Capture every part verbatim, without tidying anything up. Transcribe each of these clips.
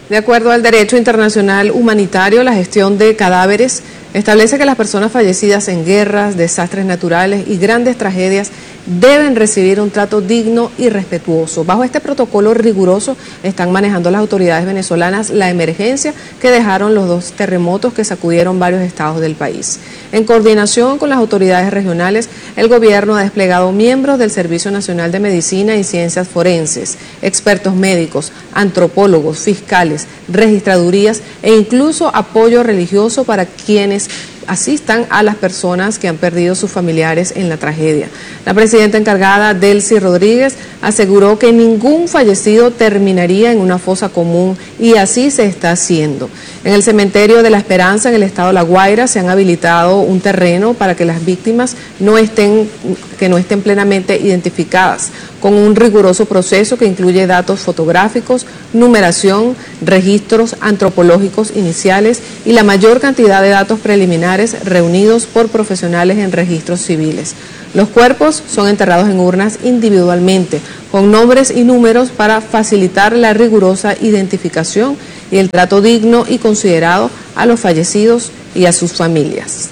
De acuerdo al derecho internacional humanitario, la gestión de cadáveres establece que las personas fallecidas en guerras, desastres naturales y grandes tragedias deben recibir un trato digno y respetuoso. Bajo este protocolo riguroso están manejando las autoridades venezolanas la emergencia que dejaron los dos terremotos que sacudieron varios estados del país. En coordinación con las autoridades regionales, el gobierno ha desplegado miembros del Servicio Nacional de Medicina y Ciencias Forenses, expertos médicos, antropólogos, fiscales, registradurías e incluso apoyo religioso para quienes asistan a las personas que han perdido sus familiares en la tragedia. La presidenta encargada, Delcy Rodríguez, aseguró que ningún fallecido terminaría en una fosa común y así se está haciendo. En el cementerio de La Esperanza, en el estado de La Guaira, se han habilitado un terreno para que las víctimas no estén, que no estén plenamente identificadas, con un riguroso proceso que incluye datos fotográficos, numeración, registros antropológicos iniciales y la mayor cantidad de datos preliminares reunidos por profesionales en registros civiles. Los cuerpos son enterrados en urnas individualmente, con nombres y números para facilitar la rigurosa identificación y el trato digno y considerado a los fallecidos y a sus familias.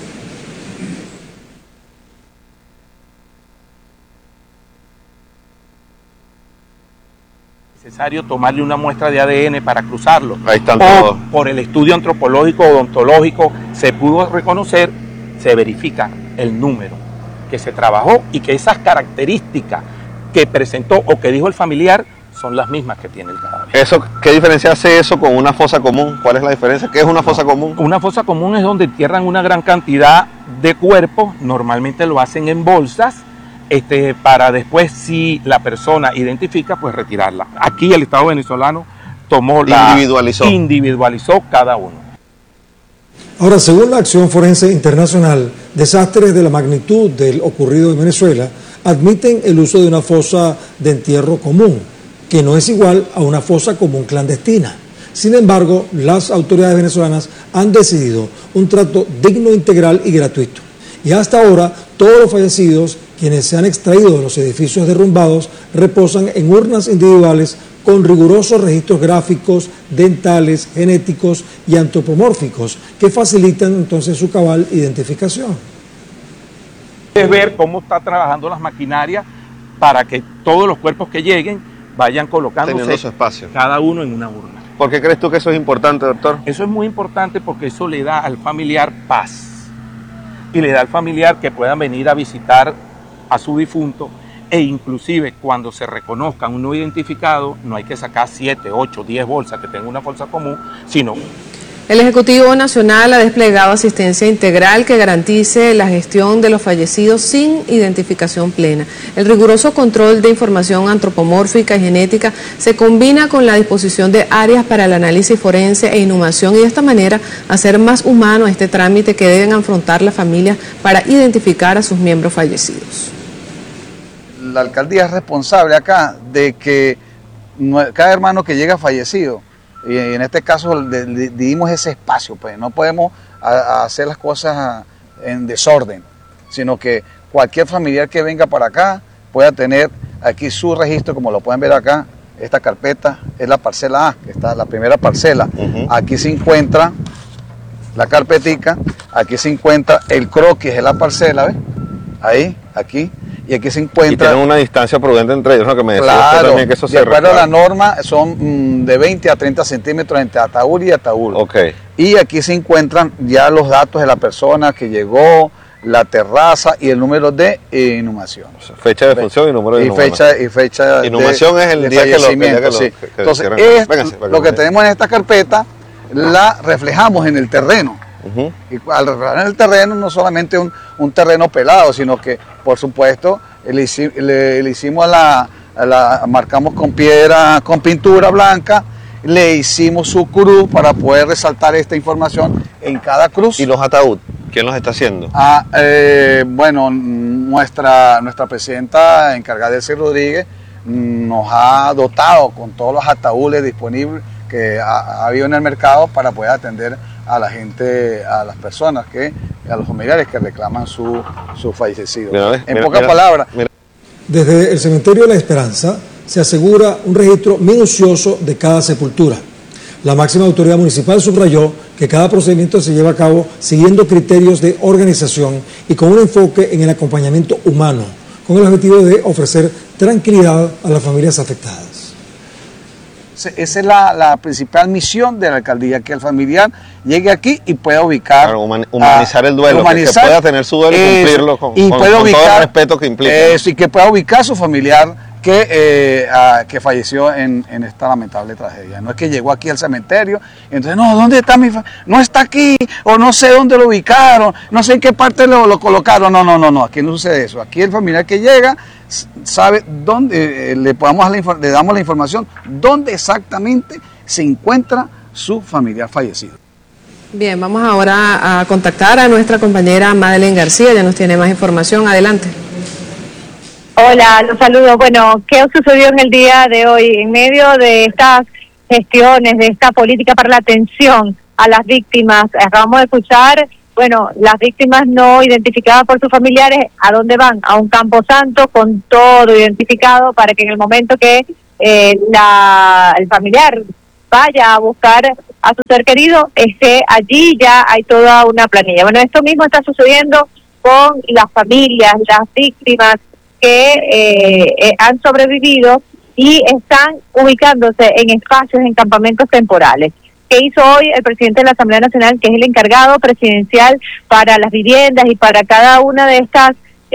Necesario tomarle una muestra de A D N para cruzarlo. Ahí están o todos. Por el estudio antropológico odontológico se pudo reconocer, se verifica el número que se trabajó y que esas características que presentó o que dijo el familiar son las mismas que tiene el cadáver. Eso, ¿qué diferencia hace eso con una fosa común? ¿Cuál es la diferencia? ¿Qué es una fosa común? Una fosa común es donde entierran una gran cantidad de cuerpos, normalmente lo hacen en bolsas, Este, para después, si la persona identifica, pues retirarla. Aquí el Estado venezolano tomó la... Individualizó. Individualizó cada uno. Ahora, según la Acción Forense Internacional, desastres de la magnitud del ocurrido en Venezuela admiten el uso de una fosa de entierro común, que no es igual a una fosa común clandestina. Sin embargo, las autoridades venezolanas han decidido un trato digno, integral y gratuito. Y hasta ahora, todos los fallecidos, quienes se han extraído de los edificios derrumbados, reposan en urnas individuales con rigurosos registros gráficos, dentales, genéticos y antropomórficos, que facilitan entonces su cabal identificación. Es ver cómo está trabajando las maquinarias para que todos los cuerpos que lleguen vayan colocándose teniendo su espacio, cada uno en una urna. ¿Por qué crees tú que eso es importante, doctor? Eso es muy importante porque eso le da al familiar paz y le da al familiar que puedan venir a visitar a su difunto, e inclusive cuando se reconozca un no identificado no hay que sacar siete, ocho, diez bolsas que tengan una fosa común, sino... El Ejecutivo Nacional ha desplegado asistencia integral que garantice la gestión de los fallecidos sin identificación plena. El riguroso control de información antropomórfica y genética se combina con la disposición de áreas para el análisis forense e inhumación y de esta manera hacer más humano este trámite que deben afrontar las familias para identificar a sus miembros fallecidos. La alcaldía es responsable acá de que cada hermano que llega fallecido, y en este caso le, le dimos ese espacio, pues no podemos a, a hacer las cosas en desorden, sino que cualquier familiar que venga para acá pueda tener aquí su registro, como lo pueden ver acá. Esta carpeta es la parcela A, que está la primera parcela. Uh-huh. Aquí se encuentra la carpetica, aquí se encuentra el croquis de la parcela, ¿ves? Ahí, aquí. Y aquí se encuentra... Y tienen una distancia prudente entre ellos, ¿no? Que me decía claro, usted también que eso se de acuerdo recuerda. a la norma, son mm, de veinte a treinta centímetros entre ataúd y ataúd. Okay. Y aquí se encuentran ya los datos de la persona que llegó, la terraza y el número de inhumación. O sea, fecha de función y número de y inhumación. fecha, y fecha inhumación de, es el de día que lo, el día que lo sí. que, que Entonces, Véngase, es, lo que tenemos en esta carpeta la reflejamos en el terreno. Uh-huh. Y al reflejar en el terreno, no solamente un, un terreno pelado, sino que, por supuesto, le, le, le hicimos la, la, marcamos con piedra, con pintura blanca, le hicimos su cruz para poder resaltar esta información en cada cruz. ¿Y los ataúd? ¿Quién los está haciendo? Ah, eh, bueno, nuestra, nuestra presidenta encargada, Delcy Rodríguez, nos ha dotado con todos los ataúdes disponibles que ha, ha habido en el mercado para poder atender a la gente, a las personas, que a los familiares que reclaman su, su fallecido. Mira, en mira, pocas mira, palabras. Mira. Desde el cementerio de La Esperanza se asegura un registro minucioso de cada sepultura. La máxima autoridad municipal subrayó que cada procedimiento se lleva a cabo siguiendo criterios de organización y con un enfoque en el acompañamiento humano, con el objetivo de ofrecer tranquilidad a las familias afectadas. Esa es la, la principal misión de la alcaldía, que el familiar llegue aquí y pueda ubicar, claro, human, humanizar a, el duelo, humanizar, que, que pueda tener su duelo y cumplirlo con, y con, pueda con ubicar, todo el respeto que implica. Eso, y que pueda ubicar a su familiar que, eh, a, que falleció en, en esta lamentable tragedia. No es que llegó aquí al cementerio, entonces, no, ¿dónde está mi familia? No está aquí, o no sé dónde lo ubicaron, no sé en qué parte lo, lo colocaron. No, no, no, no, aquí no sucede eso. Aquí el familiar que llega sabe dónde, eh, le, podamos la, le damos la información, dónde exactamente se encuentra su familiar fallecido. Bien, vamos ahora a contactar a nuestra compañera Madeleine García, ya nos tiene más información. Adelante. Hola, los saludo. Bueno, ¿qué sucedió en el día de hoy? En medio de estas gestiones, de esta política para la atención a las víctimas, acabamos de escuchar, bueno, las víctimas no identificadas por sus familiares, ¿a dónde van? A un camposanto con todo identificado para que en el momento que eh, la, el familiar vaya a buscar a su ser querido, esté allí, ya hay toda una planilla. Bueno, esto mismo está sucediendo con las familias, las víctimas que eh, eh, han sobrevivido y están ubicándose en espacios, en campamentos temporales. ¿Qué hizo hoy el presidente de la Asamblea Nacional, que es el encargado presidencial para las viviendas y para cada una de estas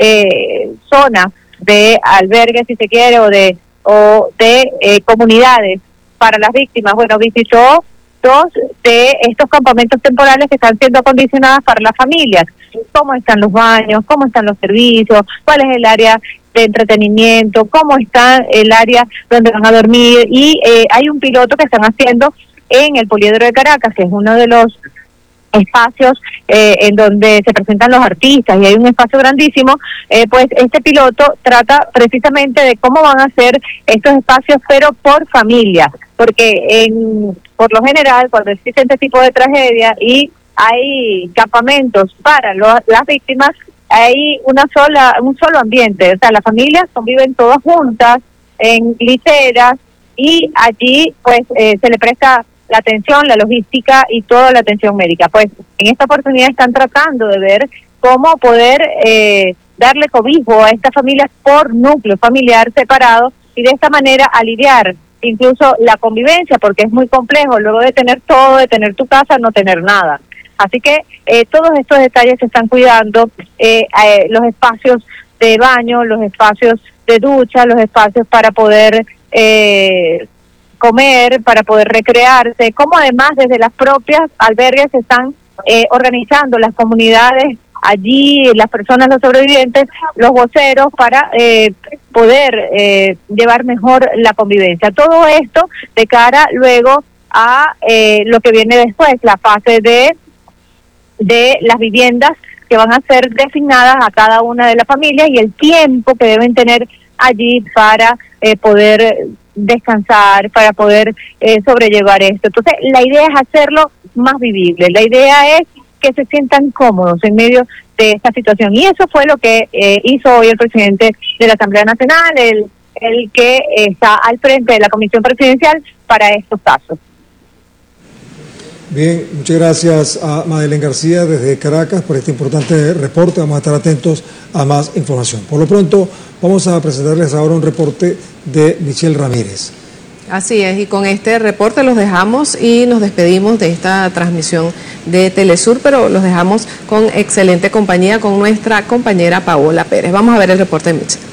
eh, zonas de albergues, si se quiere, o de, o de eh, comunidades para las víctimas? Bueno, visitó dos de estos campamentos temporales que están siendo acondicionados para las familias. ¿Cómo están los baños? ¿Cómo están los servicios? ¿Cuál es el área de entretenimiento? ¿Cómo está el área donde van a dormir? Y eh, hay un piloto que están haciendo en el Poliedro de Caracas, que es uno de los espacios eh, en donde se presentan los artistas, y hay un espacio grandísimo. Eh, pues este piloto trata precisamente de cómo van a ser estos espacios, pero por familia, porque en, por lo general cuando existe este tipo de tragedia y hay campamentos para lo, las víctimas, hay una sola un solo ambiente, o sea, las familias conviven todas juntas en literas y allí pues eh, se le presta la atención, la logística y toda la atención médica. Pues en esta oportunidad están tratando de ver cómo poder eh, darle cobijo a estas familias por núcleo familiar separado y de esta manera aliviar incluso la convivencia, porque es muy complejo luego de tener todo, de tener tu casa, no tener nada. Así que eh, todos estos detalles se están cuidando, eh, eh, los espacios de baño, los espacios de ducha, los espacios para poder eh, comer, para poder recrearse, como además desde las propias albergues se están eh, organizando las comunidades allí, las personas, los sobrevivientes, los voceros, para eh, poder eh, llevar mejor la convivencia. Todo esto de cara luego a eh, lo que viene después, la fase de de las viviendas que van a ser designadas a cada una de las familias y el tiempo que deben tener allí para eh, poder descansar, para poder eh, sobrellevar esto. Entonces, la idea es hacerlo más vivible, la idea es que se sientan cómodos en medio de esta situación, y eso fue lo que eh, hizo hoy el presidente de la Asamblea Nacional, el, el que eh, está al frente de la Comisión Presidencial para estos casos. Bien, muchas gracias a Madeleine García desde Caracas por este importante reporte. Vamos a estar atentos a más información. Por lo pronto, vamos a presentarles ahora un reporte de Michelle Ramírez. Así es, y con este reporte los dejamos y nos despedimos de esta transmisión de Telesur, pero los dejamos con excelente compañía con nuestra compañera Paola Pérez. Vamos a ver el reporte de Michelle.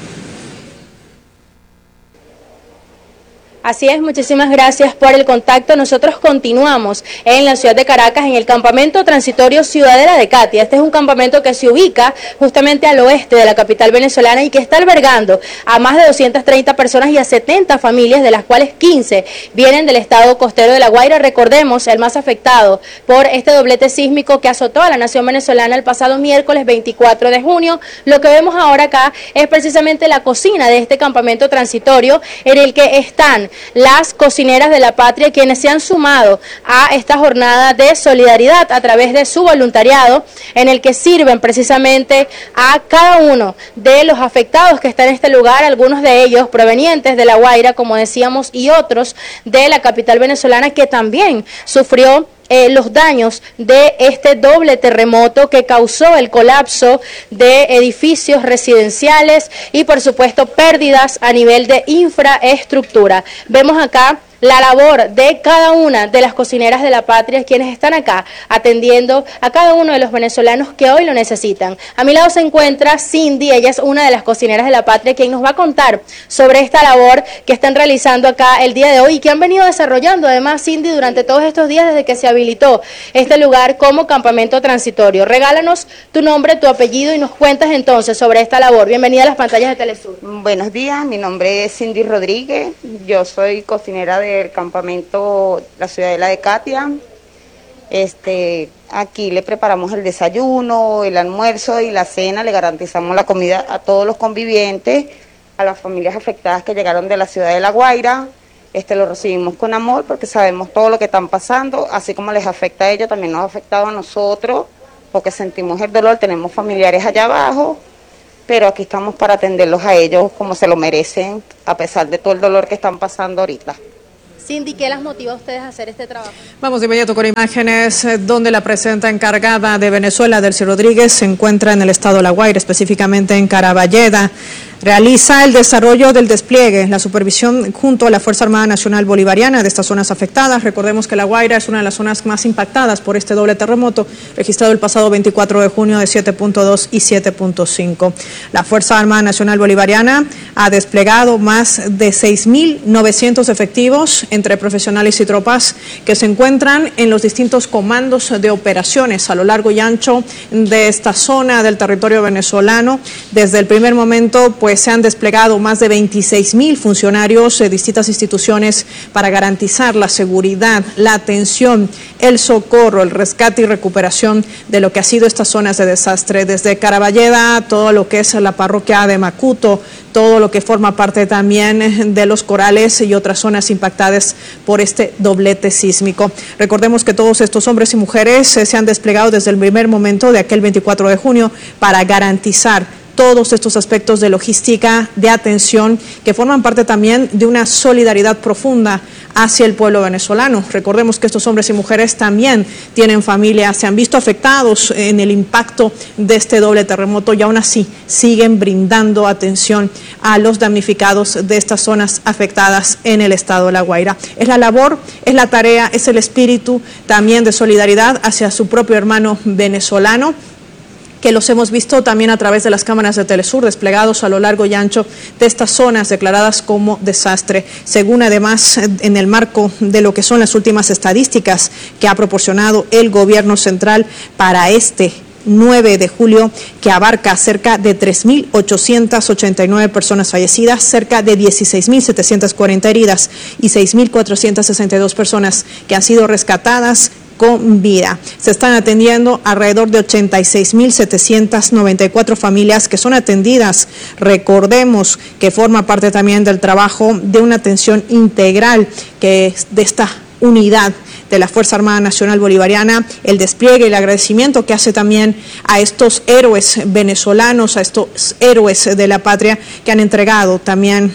Así es, muchísimas gracias por el contacto. Nosotros continuamos en la ciudad de Caracas, en el campamento transitorio Ciudadela de Catia. Este es un campamento que se ubica justamente al oeste de la capital venezolana y que está albergando a más de doscientas treinta personas y a setenta familias, de las cuales quince vienen del estado costero de La Guaira. Recordemos, el más afectado por este doblete sísmico que azotó a la nación venezolana el pasado miércoles veinticuatro de junio. Lo que vemos ahora acá es precisamente la cocina de este campamento transitorio, en el que están las cocineras de la patria, quienes se han sumado a esta jornada de solidaridad a través de su voluntariado, en el que sirven precisamente a cada uno de los afectados que están en este lugar, algunos de ellos provenientes de La Guaira, como decíamos, y otros de la capital venezolana, que también sufrió Eh, los daños de este doble terremoto que causó el colapso de edificios residenciales y, por supuesto, pérdidas a nivel de infraestructura. Vemos acá la labor de cada una de las cocineras de la patria, quienes están acá atendiendo a cada uno de los venezolanos que hoy lo necesitan. A mi lado se encuentra Cindy, ella es una de las cocineras de la patria, quien nos va a contar sobre esta labor que están realizando acá el día de hoy y que han venido desarrollando además, Cindy, durante todos estos días desde que se habilitó este lugar como campamento transitorio. Regálanos tu nombre, tu apellido y nos cuentas entonces sobre esta labor. Bienvenida a las pantallas de Telesur. Buenos días, mi nombre es Cindy Rodríguez, yo soy cocinera de el campamento La Ciudadela de Catia. Este, aquí le preparamos el desayuno, el almuerzo y la cena, le garantizamos la comida a todos los convivientes, a las familias afectadas que llegaron de la ciudad de La Guaira. Este, lo recibimos con amor porque sabemos todo lo que están pasando, así como les afecta a ellos, también nos ha afectado a nosotros, porque sentimos el dolor, tenemos familiares allá abajo, pero aquí estamos para atenderlos a ellos como se lo merecen, a pesar de todo el dolor que están pasando ahorita. Cindy, ¿qué las motiva a ustedes a hacer este trabajo? Vamos de inmediato con imágenes donde la presidenta encargada de Venezuela, Delcy Rodríguez, se encuentra en el estado de La Guaira, específicamente en Caraballeda. Realiza el desarrollo del despliegue, la supervisión junto a la Fuerza Armada Nacional Bolivariana de estas zonas afectadas. Recordemos que La Guaira es una de las zonas más impactadas por este doble terremoto, registrado el pasado veinticuatro de junio de siete punto dos y siete punto cinco. La Fuerza Armada Nacional Bolivariana ha desplegado más de seis mil novecientos efectivos entre profesionales y tropas que se encuentran en los distintos comandos de operaciones a lo largo y ancho de esta zona del territorio venezolano. Desde el primer momento, pues se han desplegado más de veintiséis mil funcionarios de distintas instituciones para garantizar la seguridad, la atención, el socorro, el rescate y recuperación de lo que ha sido estas zonas de desastre, desde Caraballeda, todo lo que es la parroquia de Macuto, todo lo que forma parte también de los Corales y otras zonas impactadas por este doblete sísmico. Recordemos que todos estos hombres y mujeres se han desplegado desde el primer momento de aquel veinticuatro de junio para garantizar todos estos aspectos de logística, de atención, que forman parte también de una solidaridad profunda hacia el pueblo venezolano. Recordemos que estos hombres y mujeres también tienen familia, se han visto afectados en el impacto de este doble terremoto y aún así siguen brindando atención a los damnificados de estas zonas afectadas en el estado de La Guaira. Es la labor, es la tarea, es el espíritu también de solidaridad hacia su propio hermano venezolano, que los hemos visto también a través de las cámaras de Telesur desplegados a lo largo y ancho de estas zonas declaradas como desastre, según además en el marco de lo que son las últimas estadísticas que ha proporcionado el gobierno central para este nueve de julio, que abarca cerca de tres mil ochocientas ochenta y nueve personas fallecidas, cerca de dieciséis mil setecientas cuarenta heridas y seis mil cuatrocientas sesenta y dos personas que han sido rescatadas con vida. Se están atendiendo alrededor de ochenta y seis mil setecientas noventa y cuatro familias que son atendidas. Recordemos que forma parte también del trabajo de una atención integral que es de esta unidad de la Fuerza Armada Nacional Bolivariana, el despliegue y el agradecimiento que hace también a estos héroes venezolanos, a estos héroes de la patria que han entregado también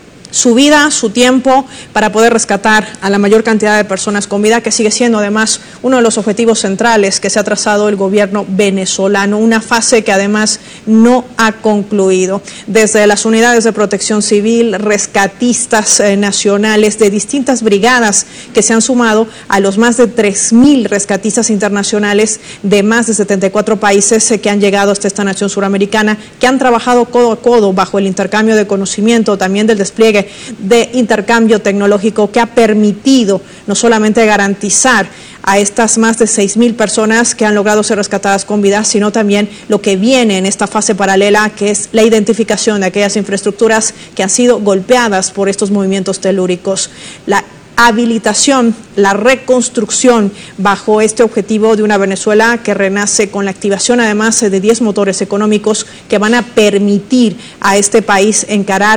su vida, su tiempo, para poder rescatar a la mayor cantidad de personas con vida, que sigue siendo además uno de los objetivos centrales que se ha trazado el gobierno venezolano, una fase que además no ha concluido. Desde las unidades de protección civil, rescatistas eh, nacionales de distintas brigadas que se han sumado a los más de tres mil rescatistas internacionales de más de setenta y cuatro países eh, que han llegado hasta esta nación suramericana, que han trabajado codo a codo bajo el intercambio de conocimiento, también del despliegue de intercambio tecnológico que ha permitido no solamente garantizar a estas más de seis mil personas que han logrado ser rescatadas con vida, sino también lo que viene en esta fase paralela, que es la identificación de aquellas infraestructuras que han sido golpeadas por estos movimientos telúricos. La habilitación, la reconstrucción bajo este objetivo de una Venezuela que renace con la activación además de diez motores económicos que van a permitir a este país encarar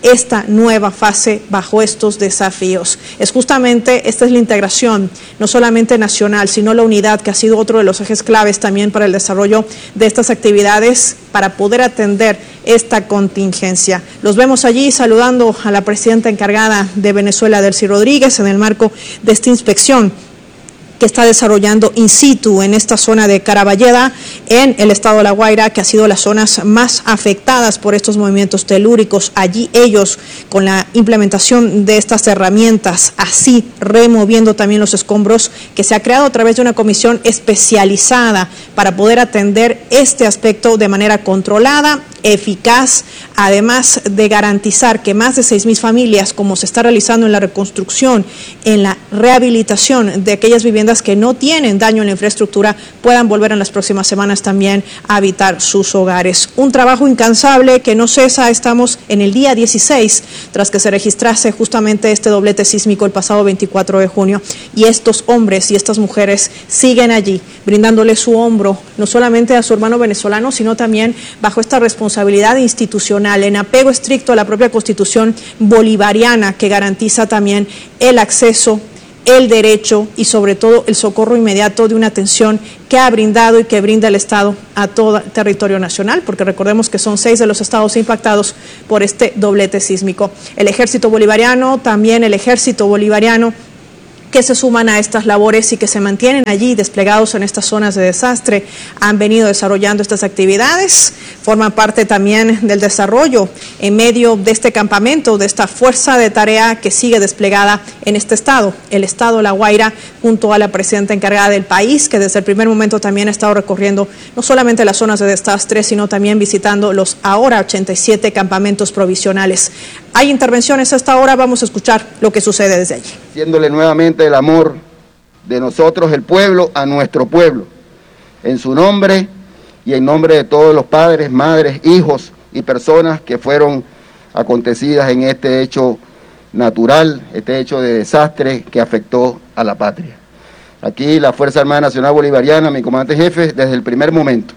esta nueva fase bajo estos desafíos. Es justamente, esta es la integración, no solamente nacional, sino la unidad, que ha sido otro de los ejes claves también para el desarrollo de estas actividades para poder atender esta contingencia. Los vemos allí saludando a la presidenta encargada de Venezuela, Delcy Rodríguez, en el marco de esta inspección que está desarrollando in situ en esta zona de Caraballeda, en el estado de La Guaira, que ha sido las zonas más afectadas por estos movimientos telúricos. Allí ellos, con la implementación de estas herramientas, así removiendo también los escombros, que se ha creado a través de una comisión especializada para poder atender este aspecto de manera controlada, eficaz, además de garantizar que más de seis mil familias, como se está realizando en la reconstrucción, en la rehabilitación de aquellas viviendas que no tienen daño en la infraestructura, puedan volver en las próximas semanas también a habitar sus hogares. Un trabajo incansable que no cesa. Estamos en el día dieciséis, tras que se registrase justamente este doblete sísmico el pasado veinticuatro de junio, y estos hombres y estas mujeres siguen allí, brindándole su hombro, no solamente a su hermano venezolano, sino también bajo esta responsabilidad institucional, en apego estricto a la propia Constitución bolivariana, que garantiza también el acceso, el derecho y sobre todo el socorro inmediato de una atención que ha brindado y que brinda el Estado a todo el territorio nacional, porque recordemos que son seis de los estados impactados por este doblete sísmico. El Ejército Bolivariano, también el Ejército Bolivariano, que se suman a estas labores y que se mantienen allí desplegados en estas zonas de desastre, han venido desarrollando estas actividades, forman parte también del desarrollo en medio de este campamento, de esta fuerza de tarea que sigue desplegada en este estado, el estado de La Guaira, junto a la presidenta encargada del país, que desde el primer momento también ha estado recorriendo no solamente las zonas de desastre, sino también visitando los ahora ochenta y siete campamentos provisionales. Hay intervenciones a esta hora, vamos a escuchar lo que sucede desde allí. Haciéndole nuevamente el amor de nosotros, el pueblo, a nuestro pueblo, en su nombre y en nombre de todos los padres, madres, hijos y personas que fueron acontecidas en este hecho natural, este hecho de desastre que afectó a la patria. Aquí la Fuerza Armada Nacional Bolivariana, mi comandante jefe, desde el primer momento,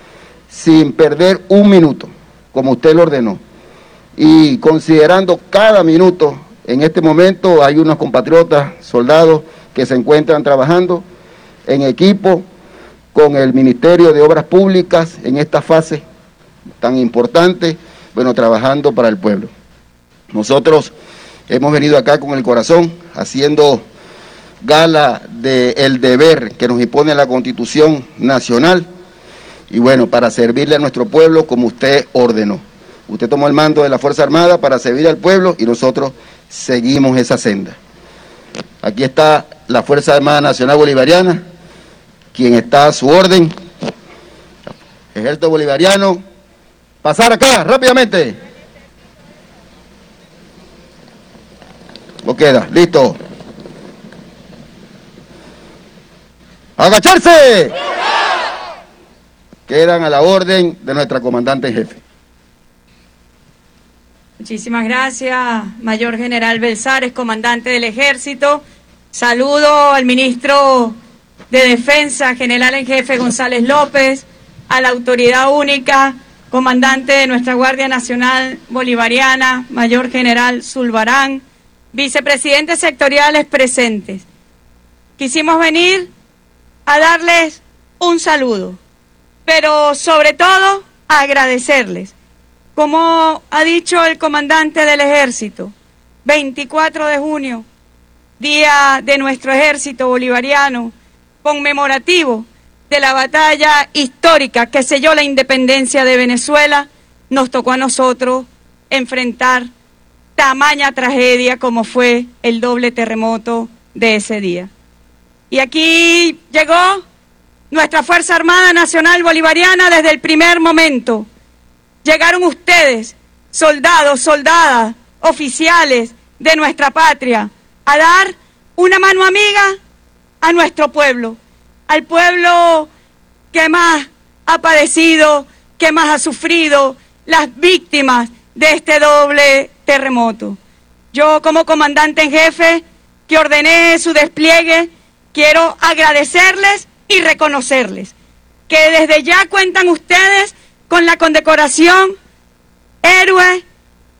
sin perder un minuto, como usted lo ordenó, y considerando cada minuto. En este momento hay unos compatriotas, soldados, que se encuentran trabajando en equipo con el Ministerio de Obras Públicas en esta fase tan importante, bueno, trabajando para el pueblo. Nosotros hemos venido acá con el corazón, haciendo gala del deber que nos impone la Constitución Nacional, y bueno, para servirle a nuestro pueblo como usted ordenó. Usted tomó el mando de la Fuerza Armada para servir al pueblo y nosotros seguimos esa senda. Aquí está la Fuerza Armada Nacional Bolivariana, quien está a su orden. Ejército Bolivariano, pasar acá, rápidamente. No queda, listo. ¡Agacharse! Quedan a la orden de nuestra comandante en jefe. Muchísimas gracias, Mayor General Belsares, comandante del Ejército. Saludo al ministro de Defensa, General en Jefe González López, a la autoridad única, comandante de nuestra Guardia Nacional Bolivariana, Mayor General Zulbarán, vicepresidentes sectoriales presentes. Quisimos venir a darles un saludo, pero sobre todo a agradecerles. Como ha dicho el comandante del Ejército, veinticuatro de junio, día de nuestro Ejército Bolivariano, conmemorativo de la batalla histórica que selló la independencia de Venezuela, nos tocó a nosotros enfrentar tamaña tragedia como fue el doble terremoto de ese día. Y aquí llegó nuestra Fuerza Armada Nacional Bolivariana desde el primer momento. Llegaron ustedes, soldados, soldadas, oficiales de nuestra patria, a dar una mano amiga a nuestro pueblo, al pueblo que más ha padecido, que más ha sufrido, las víctimas de este doble terremoto. Yo, como comandante en jefe, que ordené su despliegue, quiero agradecerles y reconocerles que desde ya cuentan ustedes con la condecoración Héroe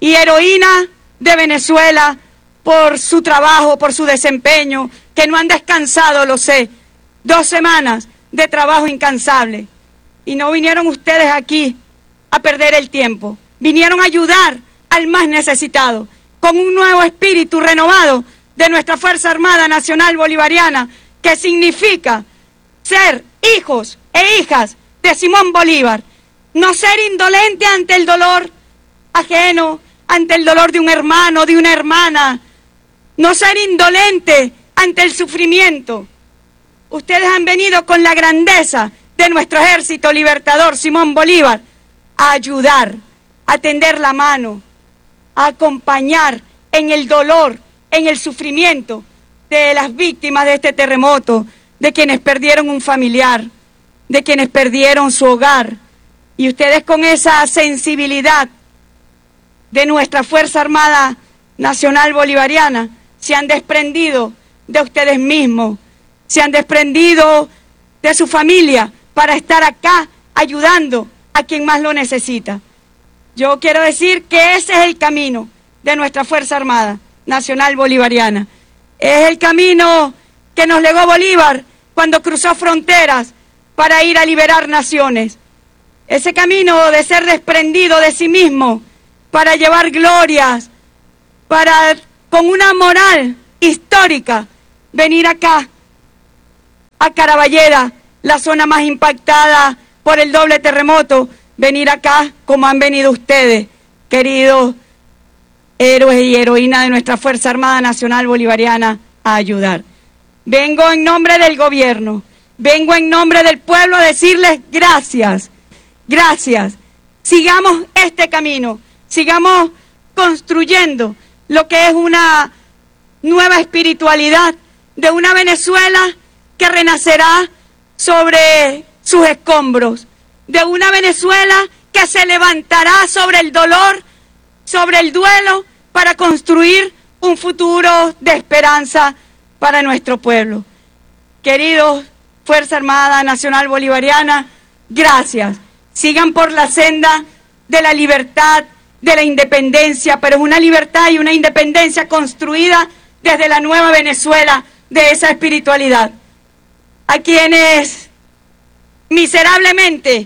y heroínas de Venezuela por su trabajo, por su desempeño, que no han descansado, lo sé, dos semanas de trabajo incansable. Y no vinieron ustedes aquí a perder el tiempo, vinieron a ayudar al más necesitado, con un nuevo espíritu renovado de nuestra Fuerza Armada Nacional Bolivariana, que significa ser hijos e hijas de Simón Bolívar, no ser indolente ante el dolor ajeno, ante el dolor de un hermano, de una hermana, no ser indolente ante el sufrimiento. Ustedes han venido con la grandeza de nuestro ejército libertador Simón Bolívar a ayudar, a tender la mano, a acompañar en el dolor, en el sufrimiento de las víctimas de este terremoto, de quienes perdieron un familiar, de quienes perdieron su hogar. Y ustedes con esa sensibilidad de nuestra Fuerza Armada Nacional Bolivariana se han desprendido de ustedes mismos, se han desprendido de su familia para estar acá ayudando a quien más lo necesita. Yo quiero decir que ese es el camino de nuestra Fuerza Armada Nacional Bolivariana. Es el camino que nos legó Bolívar cuando cruzó fronteras para ir a liberar naciones. Ese camino de ser desprendido de sí mismo para llevar glorias, para con una moral histórica venir acá a Caraballeda, la zona más impactada por el doble terremoto, venir acá como han venido ustedes, queridos héroes y heroínas de nuestra Fuerza Armada Nacional Bolivariana, a ayudar. Vengo en nombre del gobierno, vengo en nombre del pueblo a decirles gracias, gracias. Sigamos este camino, sigamos construyendo lo que es una nueva espiritualidad de una Venezuela que renacerá sobre sus escombros, de una Venezuela que se levantará sobre el dolor, sobre el duelo, para construir un futuro de esperanza para nuestro pueblo. Queridos Fuerza Armada Nacional Bolivariana, gracias. Sigan por la senda de la libertad, de la independencia, pero es una libertad y una independencia construida desde la nueva Venezuela, de esa espiritualidad. A quienes miserablemente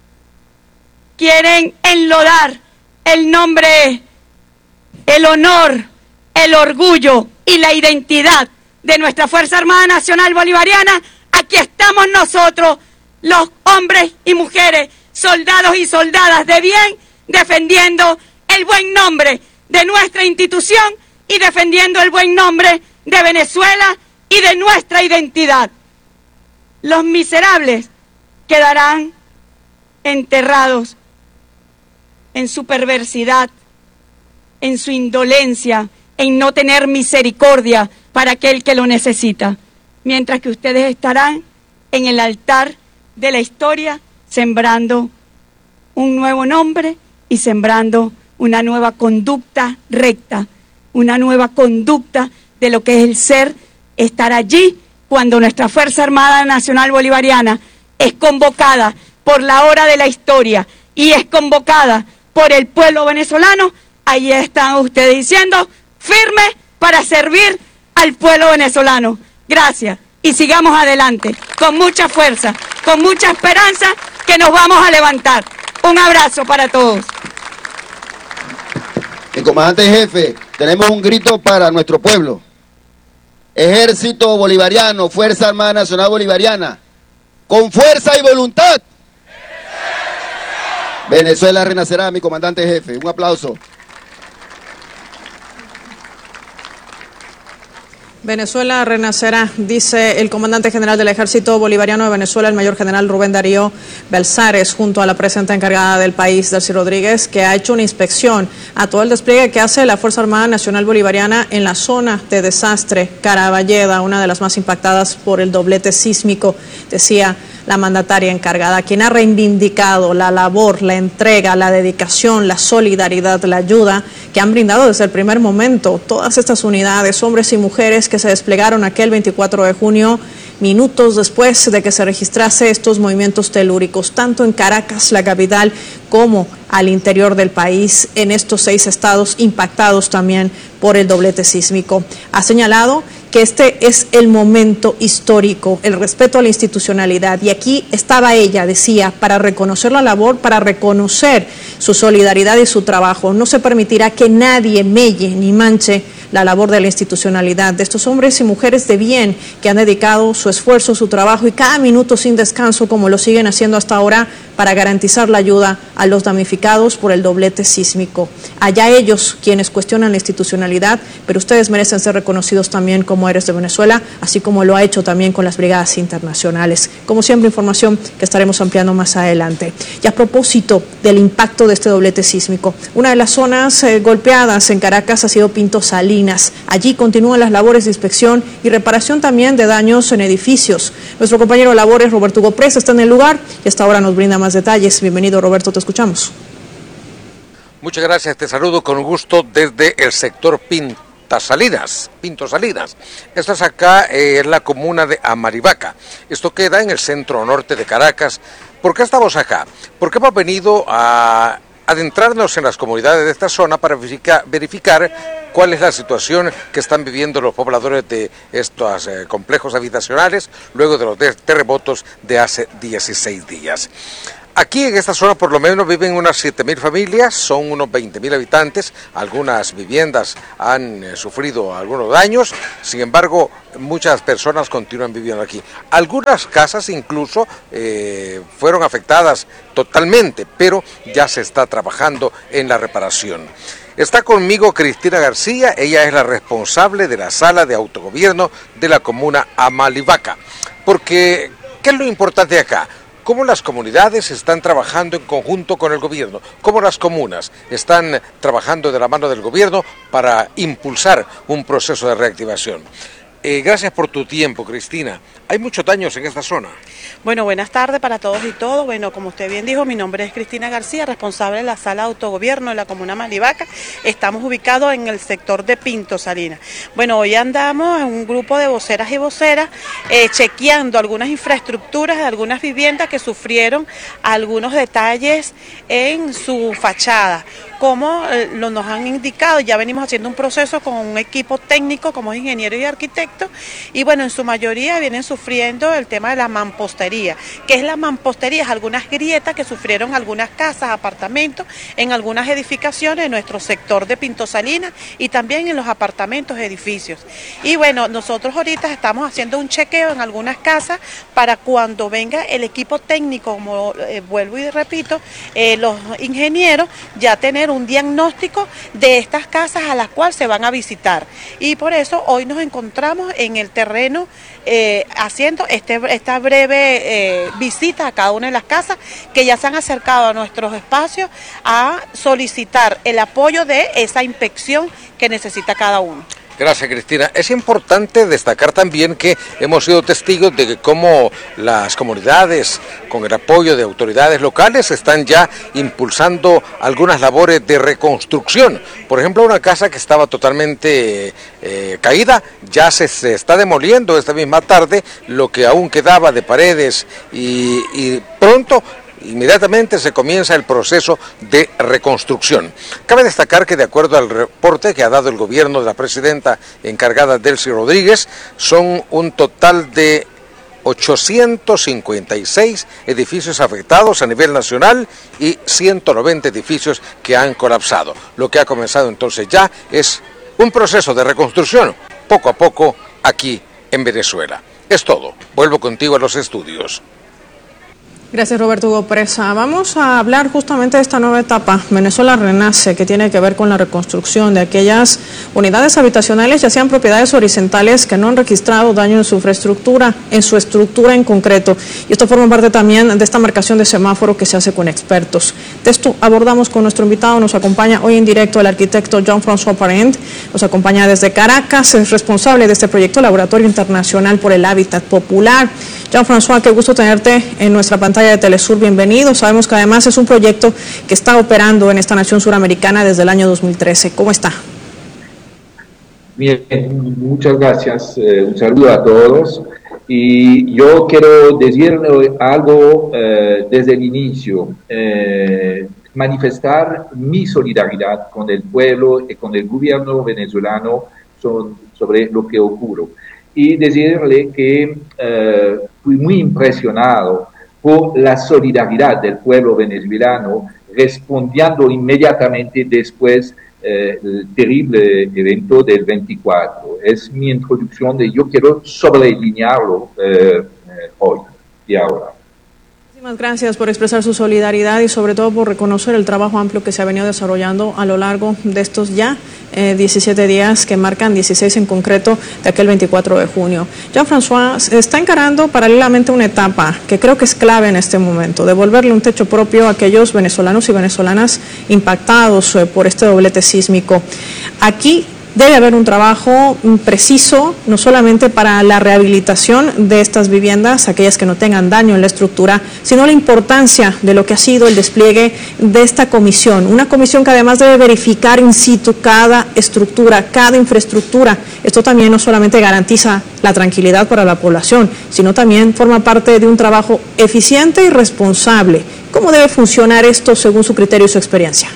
quieren enlodar el nombre, el honor, el orgullo y la identidad de nuestra Fuerza Armada Nacional Bolivariana, aquí estamos nosotros, los hombres y mujeres, soldados y soldadas de bien, defendiendo el buen nombre de nuestra institución y defendiendo el buen nombre de Venezuela y de nuestra identidad. Los miserables quedarán enterrados en su perversidad, en su indolencia, en no tener misericordia para aquel que lo necesita, mientras que ustedes estarán en el altar de la historia sembrando un nuevo nombre y sembrando una nueva conducta recta, una nueva conducta de lo que es el ser, estar allí cuando nuestra Fuerza Armada Nacional Bolivariana es convocada por la hora de la historia y es convocada por el pueblo venezolano. Ahí están ustedes diciendo, firme para servir al pueblo venezolano. Gracias. Y sigamos adelante, con mucha fuerza, con mucha esperanza, que nos vamos a levantar. Un abrazo para todos. El comandante jefe, tenemos un grito para nuestro pueblo. Ejército Bolivariano, Fuerza Armada Nacional Bolivariana, con fuerza y voluntad. Venezuela renacerá, mi comandante jefe. Un aplauso. Venezuela renacerá, dice el comandante general del Ejército Bolivariano de Venezuela, el mayor general Rubén Darío Belzares, junto a la presidenta encargada del país, Delcy Rodríguez, que ha hecho una inspección a todo el despliegue que hace la Fuerza Armada Nacional Bolivariana en la zona de desastre Caraballeda, una de las más impactadas por el doblete sísmico, decía la mandataria encargada, quien ha reivindicado la labor, la entrega, la dedicación, la solidaridad, la ayuda que han brindado desde el primer momento todas estas unidades, hombres y mujeres que se desplegaron aquel veinticuatro de junio minutos después de que se registrase estos movimientos telúricos, tanto en Caracas, la capital, como al interior del país, en estos seis estados impactados también por el doblete sísmico. Ha señalado que este es el momento histórico, el respeto a la institucionalidad, y aquí estaba ella, decía, para reconocer la labor, para reconocer su solidaridad y su trabajo. No se permitirá que nadie melle ni manche la labor de la institucionalidad de estos hombres y mujeres de bien que han dedicado su esfuerzo, su trabajo y cada minuto sin descanso, como lo siguen haciendo hasta ahora, para garantizar la ayuda a los damnificados por el doblete sísmico. Allá ellos quienes cuestionan la institucionalidad, pero ustedes merecen ser reconocidos también como héroes de Venezuela, así como lo ha hecho también con las brigadas internacionales. Como siempre, información que estaremos ampliando más adelante. Y a propósito del impacto de este doblete sísmico, una de las zonas eh, golpeadas en Caracas ha sido Pinto Salinas. Allí continúan las labores de inspección y reparación también de daños en edificios. Nuestro compañero de labores, Roberto Hugo Presa, está en el lugar y hasta ahora nos brinda más detalles. Bienvenido, Roberto, te escuchamos. Muchas gracias, te saludo con gusto desde el sector Pinto Salinas, Pinto Salinas. Esta es acá eh, en la comuna de Amarivaca. Esto queda en el centro norte de Caracas. ¿Por qué estamos acá? Porque hemos venido a adentrarnos en las comunidades de esta zona para verificar, verificar cuál es la situación que están viviendo los pobladores de estos eh, complejos habitacionales luego de los terremotos de hace dieciséis días. Aquí en esta zona por lo menos viven unas siete mil familias, son unos veinte mil habitantes, algunas viviendas han eh, sufrido algunos daños, sin embargo muchas personas continúan viviendo aquí. Algunas casas incluso eh, fueron afectadas totalmente, pero ya se está trabajando en la reparación. Está conmigo Cristina García, ella es la responsable de la sala de autogobierno de la comuna Amarivaca, porque ¿qué es lo importante acá? Cómo las comunidades están trabajando en conjunto con el gobierno, cómo las comunas están trabajando de la mano del gobierno para impulsar un proceso de reactivación. Eh, gracias por tu tiempo, Cristina. ¿Hay muchos daños en esta zona? Bueno, buenas tardes para todos y todos. Bueno, como usted bien dijo, mi nombre es Cristina García, responsable de la sala de autogobierno de la comuna Amarivaca. Estamos ubicados en el sector de Pinto Salinas. Bueno, hoy andamos en un grupo de voceras y voceras eh, chequeando algunas infraestructuras de algunas viviendas que sufrieron algunos detalles en su fachada. Como eh, lo nos han indicado, ya venimos haciendo un proceso con un equipo técnico como ingenieros y arquitectos, y bueno, en su mayoría vienen sufriendo el tema de la mampostería. ¿Qué es la mampostería? Es algunas grietas que sufrieron algunas casas, apartamentos, en algunas edificaciones de nuestro sector de Pinto Salinas y también en los apartamentos, edificios. Y bueno, nosotros ahorita estamos haciendo un chequeo en algunas casas para cuando venga el equipo técnico, como eh, vuelvo y repito, eh, los ingenieros ya tener un diagnóstico de estas casas a las cuales se van a visitar. Y por eso hoy nos encontramos en el terreno eh, haciendo este, esta breve eh, visita a cada una de las casas que ya se han acercado a nuestros espacios a solicitar el apoyo de esa inspección que necesita cada uno. Gracias, Cristina. Es importante destacar también que hemos sido testigos de que cómo las comunidades, con el apoyo de autoridades locales, están ya impulsando algunas labores de reconstrucción. Por ejemplo, una casa que estaba totalmente eh, caída, ya se, se está demoliendo esta misma tarde, lo que aún quedaba de paredes y, y pronto inmediatamente se comienza el proceso de reconstrucción. Cabe destacar que de acuerdo al reporte que ha dado el gobierno de la presidenta encargada Delcy Rodríguez, son un total de ochocientos cincuenta y seis edificios afectados a nivel nacional y ciento noventa edificios que han colapsado. Lo que ha comenzado entonces ya es un proceso de reconstrucción poco a poco aquí en Venezuela. Es todo. Vuelvo contigo a los estudios. Gracias, Roberto Hugo Presa. Vamos a hablar justamente de esta nueva etapa, Venezuela Renace, que tiene que ver con la reconstrucción de aquellas unidades habitacionales, ya sean propiedades horizontales que no han registrado daño en su infraestructura, en su estructura en concreto. Y esto forma parte también de esta marcación de semáforo que se hace con expertos. De esto abordamos con nuestro invitado. Nos acompaña hoy en directo el arquitecto Jean-François Parent. Nos acompaña desde Caracas, es responsable de este proyecto Laboratorio Internacional por el Hábitat Popular. Jean-François, qué gusto tenerte en nuestra pantalla de Telesur, bienvenido. Sabemos que además es un proyecto que está operando en esta nación suramericana desde el año dos mil trece. ¿Cómo está? Bien, muchas gracias. Eh, un saludo a todos. Y yo quiero decir algo eh, desde el inicio, eh, manifestar mi solidaridad con el pueblo y con el gobierno venezolano son, sobre lo que ocurre. Y decirle que eh, fui muy impresionado por la solidaridad del pueblo venezolano respondiendo inmediatamente después eh, el terrible evento del veinticuatro. Es mi introducción y yo quiero sobrelleñarlo eh, eh, hoy y ahora. Muchísimas gracias por expresar su solidaridad y sobre todo por reconocer el trabajo amplio que se ha venido desarrollando a lo largo de estos ya eh, diecisiete días que marcan dieciséis en concreto de aquel veinticuatro de junio. Jean-François está encarando paralelamente una etapa que creo que es clave en este momento, devolverle un techo propio a aquellos venezolanos y venezolanas impactados eh, por este doblete sísmico. Aquí debe haber un trabajo preciso, no solamente para la rehabilitación de estas viviendas, aquellas que no tengan daño en la estructura, sino la importancia de lo que ha sido el despliegue de esta comisión. Una comisión que además debe verificar in situ cada estructura, cada infraestructura. Esto también no solamente garantiza la tranquilidad para la población, sino también forma parte de un trabajo eficiente y responsable. ¿Cómo debe funcionar esto según su criterio y su experiencia?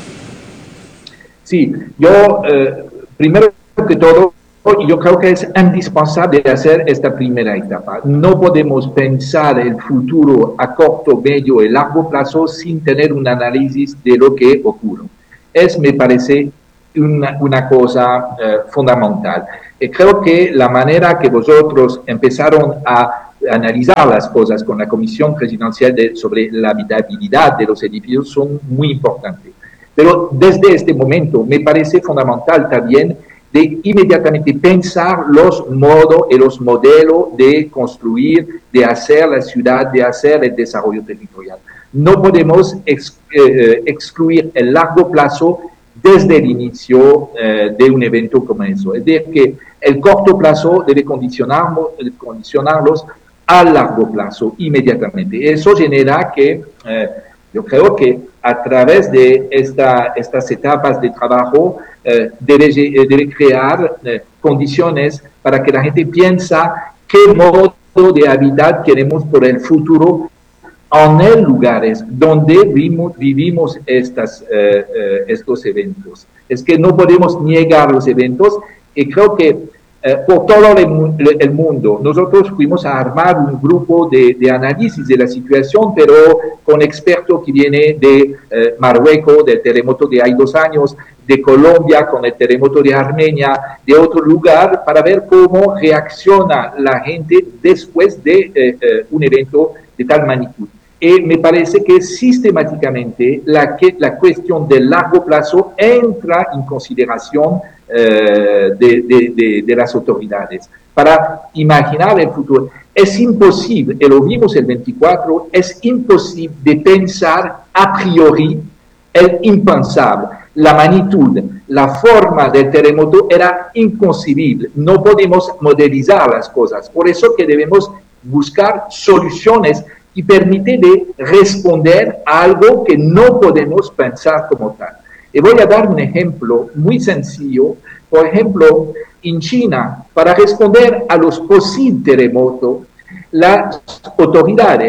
Sí, yo... Eh... Primero que todo, yo creo que es indispensable hacer esta primera etapa. No podemos pensar el futuro a corto, medio y largo plazo sin tener un análisis de lo que ocurre. Es, me parece, una, una cosa eh, fundamental. Y creo que la manera que vosotros empezaron a analizar las cosas con la Comisión Presidencial de, sobre la habitabilidad de los edificios son muy importantes. Pero desde este momento me parece fundamental también de inmediatamente pensar los modos y los modelos de construir, de hacer la ciudad, de hacer el desarrollo territorial. No podemos ex, eh, excluir el largo plazo desde el inicio eh, de un evento como eso. Es decir, que el corto plazo debe condicionarnos, condicionarlos al largo plazo inmediatamente. Eso genera que, eh, yo creo que a través de esta, estas etapas de trabajo, eh, debe, debe crear eh, condiciones para que la gente piense qué modo de hábitat queremos por el futuro en los lugares donde vivimos, vivimos estas, eh, eh, estos eventos. Es que no podemos negar los eventos y creo que eh, por todo el, el mundo nosotros fuimos a armar un grupo de, de análisis de la situación, pero con expertos que vienen de eh, Marruecos, del terremoto de hay dos años, de Colombia con el terremoto de Armenia, de otro lugar, para ver cómo reacciona la gente después de eh, eh, un evento de tal magnitud. Y me parece que sistemáticamente la, que, la cuestión del largo plazo entra en consideración eh, de, de, de, de las autoridades para imaginar el futuro. Es imposible, y lo vimos el veinticuatro, es imposible de pensar a priori el impensable. La magnitud, la forma del terremoto era inconcebible. No podemos modelizar las cosas. Por eso que debemos buscar soluciones y permite de responder a algo que no podemos pensar como tal. Y voy a dar un ejemplo muy sencillo. Por ejemplo, en China, para responder a los posibles terremotos, las autoridades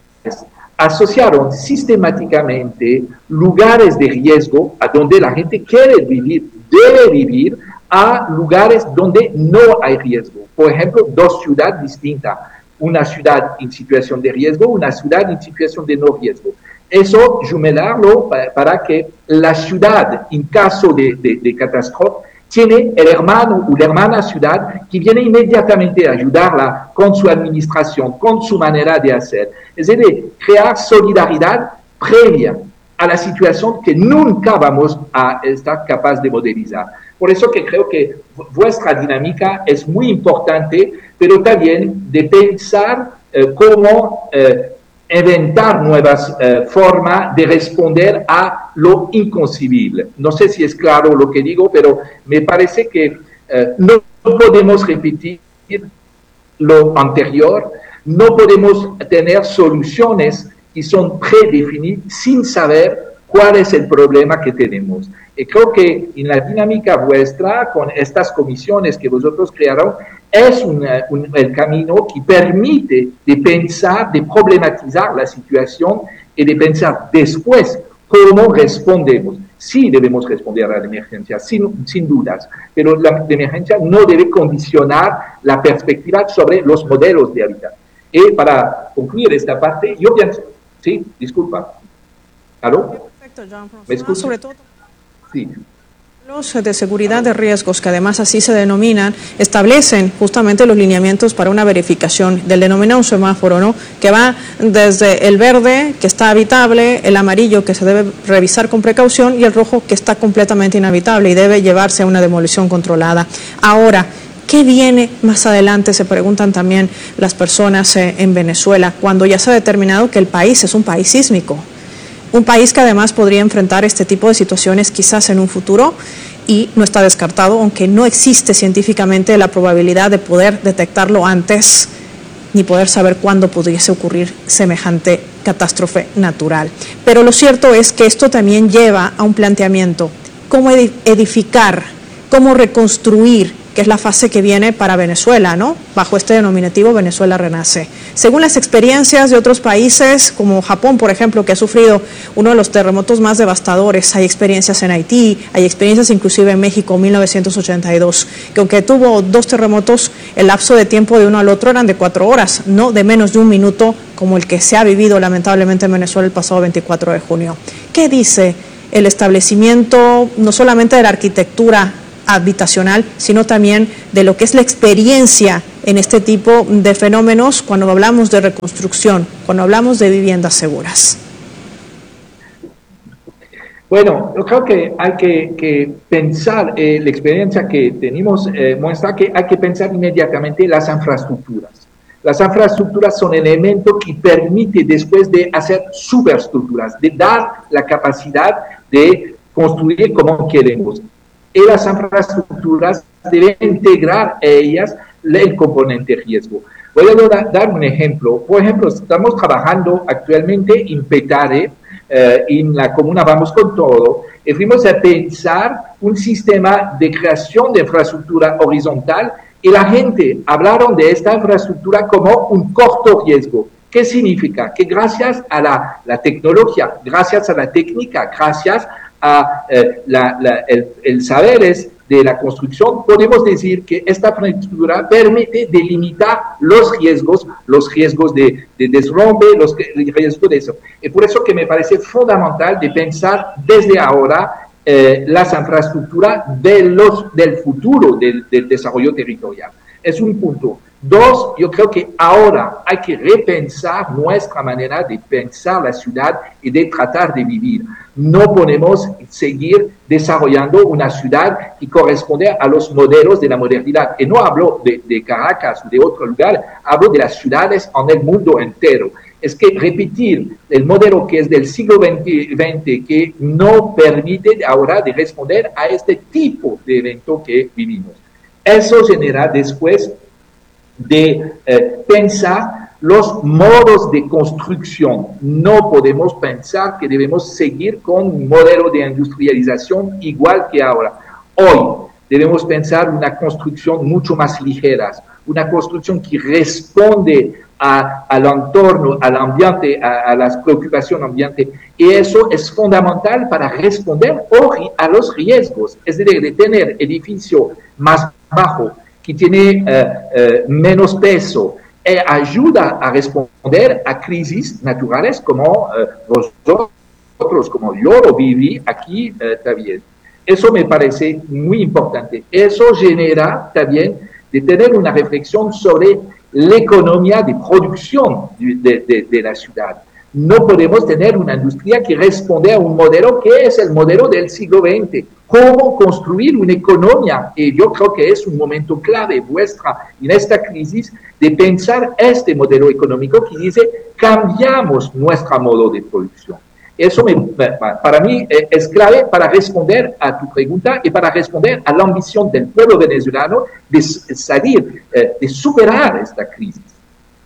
asociaron sistemáticamente lugares de riesgo a donde la gente quiere vivir, debe vivir, a lugares donde no hay riesgo. Por ejemplo, dos ciudades distintas. Una ciudad en situación de riesgo, una ciudad en situación de no riesgo. Eso, jumelarlo para, para que la ciudad, en caso de, de, de catástrofe, tiene el hermano o la hermana ciudad que viene inmediatamente a ayudarla con su administración, con su manera de hacer. Es decir, crear solidaridad previa a la situación que nunca vamos a estar capaz de modelizar. Por eso que creo que vuestra dinámica es muy importante, pero también de pensar eh, cómo eh, inventar nuevas eh, formas de responder a lo inconcebible. No sé si es claro lo que digo, pero me parece que eh, no podemos repetir lo anterior, no podemos tener soluciones que son predefinidas sin saber cuál es el problema que tenemos. Y creo que en la dinámica vuestra, con estas comisiones que vosotros crearon, es un, un, el camino que permite de pensar, de problematizar la situación y de pensar después cómo respondemos. Sí debemos responder a la emergencia, sin, sin dudas, pero la emergencia no debe condicionar la perspectiva sobre los modelos de hábitat. Y para concluir esta parte, yo pienso, sí, disculpa, ¿aló? Perfecto, Jean-François. ¿Me escuchas? Sobre todo. Sí. Los de seguridad de riesgos, que además así se denominan, establecen justamente los lineamientos para una verificación del denominado semáforo, ¿no? Que va desde el verde, que está habitable, el amarillo, que se debe revisar con precaución, y el rojo, que está completamente inhabitable y debe llevarse a una demolición controlada. Ahora, ¿qué viene más adelante? Se preguntan también las personas eh, en Venezuela, cuando ya se ha determinado que el país es un país sísmico. Un país que además podría enfrentar este tipo de situaciones quizás en un futuro, y no está descartado, aunque no existe científicamente la probabilidad de poder detectarlo antes ni poder saber cuándo pudiese ocurrir semejante catástrofe natural. Pero lo cierto es que esto también lleva a un planteamiento: cómo edificar, cómo reconstruir, que es la fase que viene para Venezuela, ¿no? Bajo este denominativo Venezuela Renace. Según las experiencias de otros países, como Japón, por ejemplo, que ha sufrido uno de los terremotos más devastadores, hay experiencias en Haití, hay experiencias inclusive en México, mil novecientos ochenta y dos, que aunque tuvo dos terremotos, el lapso de tiempo de uno al otro eran de cuatro horas, no de menos de un minuto, como el que se ha vivido lamentablemente en Venezuela el pasado veinticuatro de junio. ¿Qué dice el establecimiento, no solamente de la arquitectura habitacional, sino también de lo que es la experiencia en este tipo de fenómenos cuando hablamos de reconstrucción, cuando hablamos de viviendas seguras? Bueno, yo creo que hay que, que pensar, eh, la experiencia que tenemos eh, muestra que hay que pensar inmediatamente las infraestructuras. Las infraestructuras son elementos que permiten después de hacer superestructuras, de dar la capacidad de construir como queremos. Y las infraestructuras deben integrar a ellas el componente riesgo. Voy a dar un ejemplo. Por ejemplo, estamos trabajando actualmente en Petare, eh, en la comuna Vamos con Todo, y fuimos a pensar un sistema de creación de infraestructura horizontal, y la gente hablaron de esta infraestructura como un corto riesgo. ¿Qué significa? Que gracias a la, la tecnología, gracias a la técnica, gracias a eh, la, la, el, el saberes de la construcción, podemos decir que esta infraestructura permite delimitar los riesgos, los riesgos de, de desrompe, los riesgos de eso. Y por eso que me parece fundamental de pensar desde ahora eh, las infraestructuras de los, del futuro del, del desarrollo territorial. Es un punto. Dos, yo creo que ahora hay que repensar nuestra manera de pensar la ciudad y de tratar de vivir. No podemos seguir desarrollando una ciudad que corresponde a los modelos de la modernidad. Y no hablo de, de Caracas o de otro lugar, hablo de las ciudades en el mundo entero. Es que repetir el modelo que es del siglo veinte, que no permite ahora de responder a este tipo de evento que vivimos. Eso genera después de eh, pensar los modos de construcción. No podemos pensar que debemos seguir con un modelo de industrialización igual que ahora. Hoy debemos pensar una construcción mucho más ligera, una construcción que responde a, al entorno, al ambiente, a, a las preocupaciones ambientales. Y eso es fundamental para responder hoy a los riesgos, es decir, de tener edificio más bajo, que tiene eh, eh, menos peso, e ayuda a responder a crisis naturales como eh, vosotros, como yo lo viví aquí eh, también. Eso me parece muy importante. Eso genera también de tener una reflexión sobre la economía de producción de, de, de la ciudad. No podemos tener una industria que responde a un modelo que es el modelo del siglo veinte. ¿Cómo construir una economía? Y yo creo que es un momento clave vuestra en esta crisis de pensar este modelo económico que dice cambiamos nuestro modo de producción. Eso me, para mí es clave para responder a tu pregunta y para responder a la ambición del pueblo venezolano de salir, de superar esta crisis.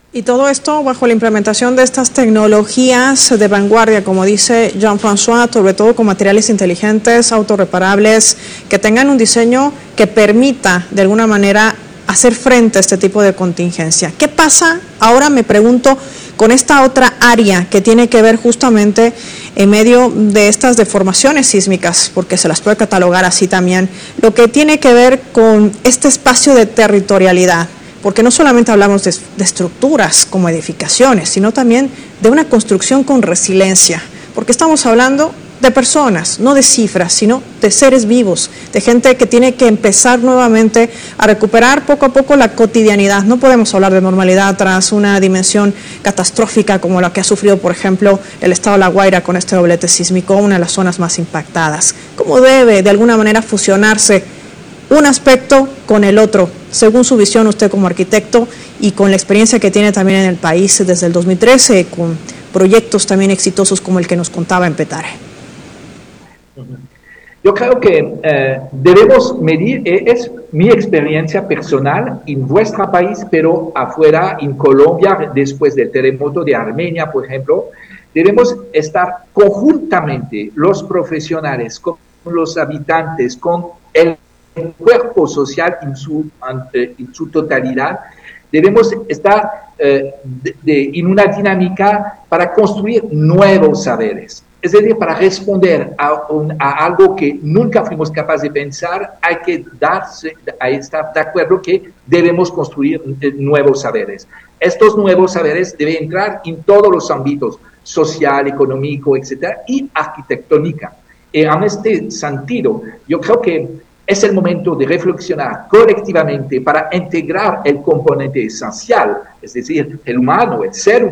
Y todo esto bajo la implementación de estas tecnologías de vanguardia, como dice Jean-François, sobre todo con materiales inteligentes, autorreparables, que tengan un diseño que permita de alguna manera hacer frente a este tipo de contingencia. ¿Qué pasa? Ahora me pregunto con esta otra área que tiene que ver justamente en medio de estas deformaciones sísmicas, porque se las puede catalogar así también, lo que tiene que ver con este espacio de territorialidad. Porque no solamente hablamos de, de estructuras como edificaciones, sino también de una construcción con resiliencia, porque estamos hablando de personas, no de cifras, sino de seres vivos, de gente que tiene que empezar nuevamente a recuperar poco a poco la cotidianidad. No podemos hablar de normalidad tras una dimensión catastrófica como la que ha sufrido, por ejemplo, el estado de La Guaira con este doblete sísmico, una de las zonas más impactadas. ¿Cómo debe de alguna manera fusionarse un aspecto con el otro, según su visión usted como arquitecto y con la experiencia que tiene también en el país desde el dos mil trece, con proyectos también exitosos como el que nos contaba en Petare? Yo creo que eh, debemos medir, eh, es mi experiencia personal en vuestro país, pero afuera, en Colombia, después del terremoto de Armenia, por ejemplo, debemos estar conjuntamente los profesionales, con los habitantes, con el el cuerpo social en su, en su totalidad, debemos estar eh, de, de, en una dinámica para construir nuevos saberes. Es decir, para responder a, un, a algo que nunca fuimos capaces de pensar, hay que darse, hay que estar de acuerdo que debemos construir nuevos saberes. Estos nuevos saberes deben entrar en todos los ámbitos, social, económico, etcétera, y arquitectónica. Y en este sentido, yo creo que es el momento de reflexionar colectivamente para integrar el componente esencial, es decir, el humano, el ser humano,